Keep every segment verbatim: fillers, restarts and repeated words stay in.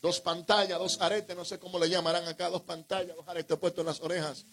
dos pantallas, dos aretes, no sé cómo le llamarán acá, dos pantallas, dos aretes puestos en las orejas.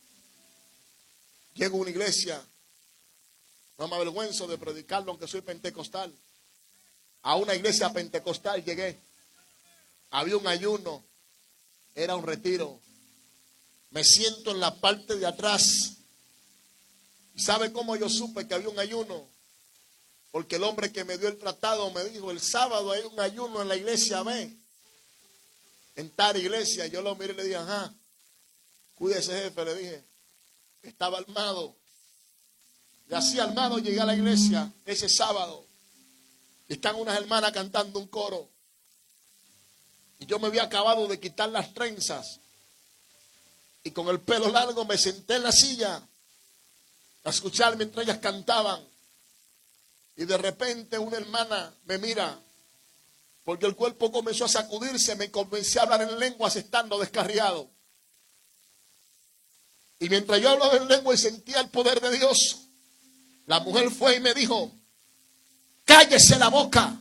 Llego a una iglesia, no me avergüenzo de predicarlo aunque soy pentecostal. A una iglesia pentecostal llegué, había un ayuno, era un retiro. Me siento en la parte de atrás. ¿Sabe cómo yo supe que había un ayuno? Porque el hombre que me dio el tratado me dijo, el sábado hay un ayuno en la iglesia, ve. En tal iglesia. Yo lo miré y le dije, ajá, cuídese jefe, le dije. Estaba armado. Y así armado llegué a la iglesia ese sábado. Y están unas hermanas cantando un coro. Y yo me había acabado de quitar las trenzas. Y con el pelo largo me senté en la silla a escuchar mientras ellas cantaban. Y de repente una hermana me mira, porque el cuerpo comenzó a sacudirse, me comencé a hablar en lenguas estando descarriado. Y mientras yo hablaba en lengua y sentía el poder de Dios, la mujer fue y me dijo, cállese la boca,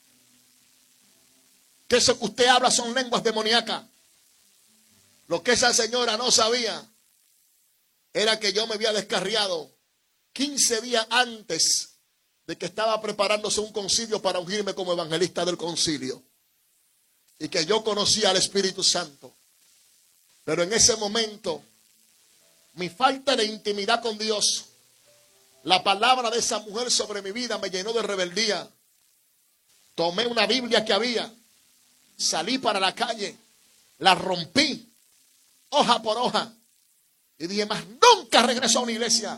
que eso que usted habla son lenguas demoníacas. Lo que esa señora no sabía era que yo me había descarriado quince días antes de que estaba preparándose un concilio para ungirme como evangelista del concilio. Y que yo conocía al Espíritu Santo. Pero en ese momento, mi falta de intimidad con Dios, la palabra de esa mujer sobre mi vida me llenó de rebeldía. Tomé una Biblia que había, salí para la calle, la rompí, hoja por hoja, y dije, más nunca regreso a una iglesia.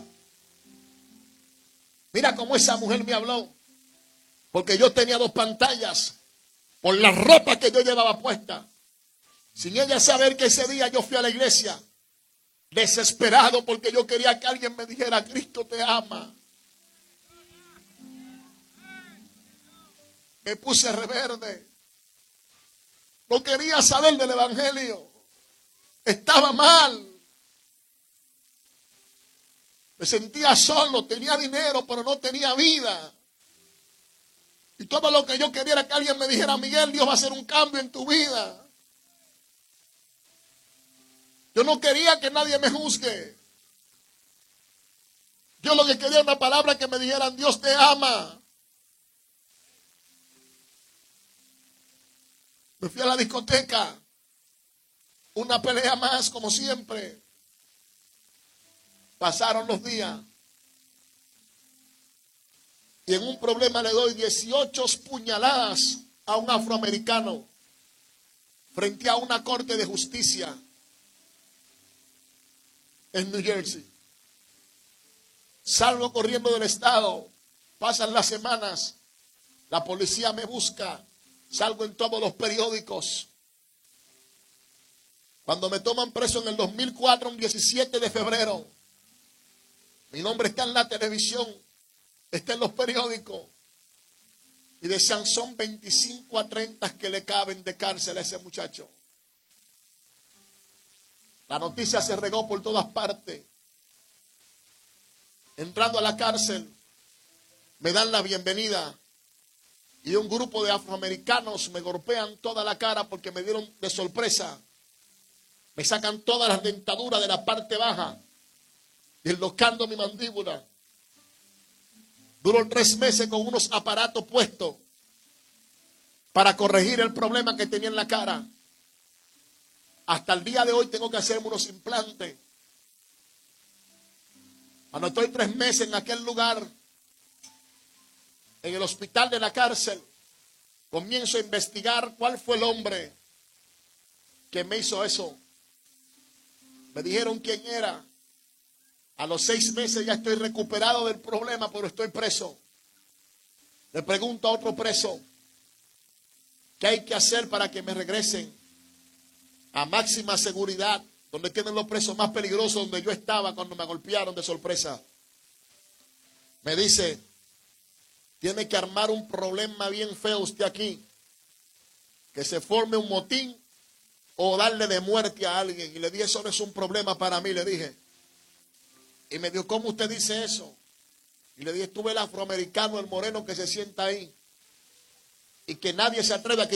Mira cómo esa mujer me habló, porque yo tenía dos pantallas, por la ropa que yo llevaba puesta, sin ella saber que ese día yo fui a la iglesia, desesperado porque yo quería que alguien me dijera, Cristo te ama. Me puse reverde, no quería saber del evangelio, estaba mal. Me sentía solo, tenía dinero, pero no tenía vida. Y todo lo que yo quería era que alguien me dijera, Miguel, Dios va a hacer un cambio en tu vida. Yo no quería que nadie me juzgue. Yo lo que quería era una palabra que me dijeran, Dios te ama. Me fui a la discoteca. Una pelea más, como siempre. Pasaron los días. Y en un problema le doy dieciocho puñaladas a un afroamericano frente a una corte de justicia en New Jersey. Salgo corriendo del estado. Pasan las semanas. La policía me busca. Salgo en todos los periódicos. Cuando me toman preso en el dos mil cuatro, un diecisiete de febrero, mi nombre está en la televisión, está en los periódicos. Y decían, son veinticinco a treinta que le caben de cárcel a ese muchacho. La noticia se regó por todas partes. Entrando a la cárcel, me dan la bienvenida. Y un grupo de afroamericanos me golpean toda la cara porque me dieron de sorpresa. Me sacan todas las dentaduras de la parte baja, deslocando mi mandíbula. Duró tres meses con unos aparatos puestos para corregir el problema que tenía en la cara. Hasta el día de hoy tengo que hacerme unos implantes. Cuando estoy tres meses en aquel lugar, en el hospital de la cárcel, comienzo a investigar cuál fue el hombre que me hizo eso. Me dijeron quién era. A los seis meses ya estoy recuperado del problema, pero estoy preso. Le pregunto a otro preso, ¿qué hay que hacer para que me regresen a máxima seguridad, donde tienen los presos más peligrosos, donde yo estaba cuando me golpearon de sorpresa? Me dice, tiene que armar un problema bien feo usted aquí, que se forme un motín o darle de muerte a alguien. Y le dije, eso no es un problema para mí, le dije. Y me dijo, ¿cómo usted dice eso? Y le dije, tú ves el afroamericano, el moreno que se sienta ahí, y que nadie se atreve a